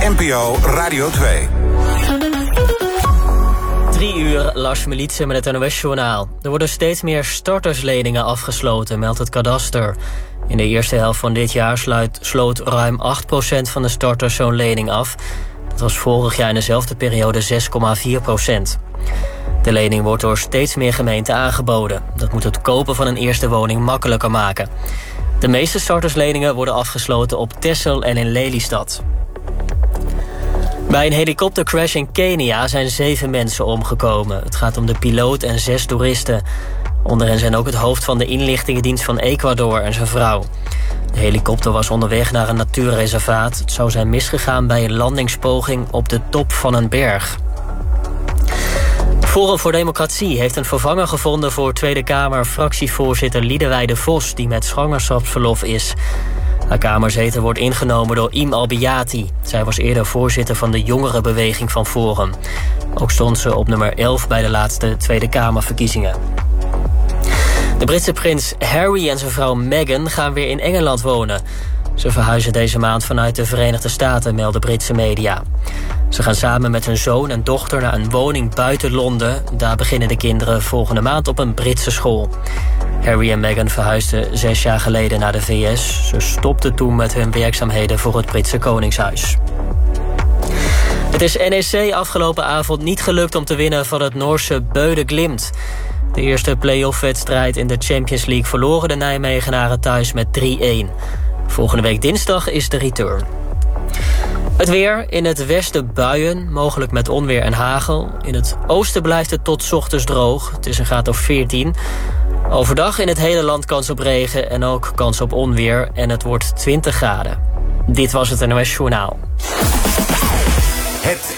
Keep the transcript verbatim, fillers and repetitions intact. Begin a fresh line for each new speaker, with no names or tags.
N P O Radio twee.
Drie uur, Lars Militsen met het N O S-journaal. Er worden steeds meer startersleningen afgesloten, meldt het kadaster. In de eerste helft van dit jaar sluit, sloot ruim acht procent van de starters zo'n lening af. Dat was vorig jaar in dezelfde periode zes komma vier procent. De lening wordt door steeds meer gemeenten aangeboden. Dat moet het kopen van een eerste woning makkelijker maken. De meeste startersleningen worden afgesloten op Texel en in Lelystad. Bij een helikoptercrash in Kenia zijn zeven mensen omgekomen. Het gaat om de piloot en zes toeristen. Onder hen zijn ook het hoofd van de inlichtingendienst van Ecuador en zijn vrouw. De helikopter was onderweg naar een natuurreservaat. Het zou zijn misgegaan bij een landingspoging op de top van een berg. Forum voor Democratie heeft een vervanger gevonden voor Tweede Kamer-fractievoorzitter Liederwijde Vos, die met zwangerschapsverlof is. Haar kamerzetel wordt ingenomen door Im Albiati. Zij was eerder voorzitter van de jongerenbeweging van Forum. Ook stond ze op nummer elf bij de laatste Tweede Kamerverkiezingen. De Britse prins Harry en zijn vrouw Meghan gaan weer in Engeland wonen. Ze verhuizen deze maand vanuit de Verenigde Staten, melden Britse media. Ze gaan samen met hun zoon en dochter naar een woning buiten Londen. Daar beginnen de kinderen volgende maand op een Britse school. Harry en Meghan verhuisden zes jaar geleden naar de V S. Ze stopten toen met hun werkzaamheden voor het Britse Koningshuis. Het is N E C afgelopen avond niet gelukt om te winnen van het Noorse Bøde Glimt. De eerste play-off-wedstrijd in de Champions League verloren de Nijmegenaren thuis met drie-een. Volgende week dinsdag is de return. Het weer, in het westen buien, mogelijk met onweer en hagel. In het oosten blijft het tot 's ochtends droog. Het is een graad of veertien. Overdag in het hele land kans op regen en ook kans op onweer. En het wordt twintig graden. Dit was het N O S Journaal.
Het